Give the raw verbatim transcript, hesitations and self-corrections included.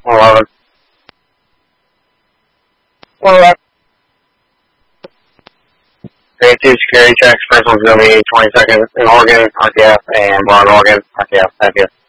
eleven. Alright. Grade two security checks. First one's going to be twenty seconds in Oregon, R T F, and Broad Oregon, R T F, F F.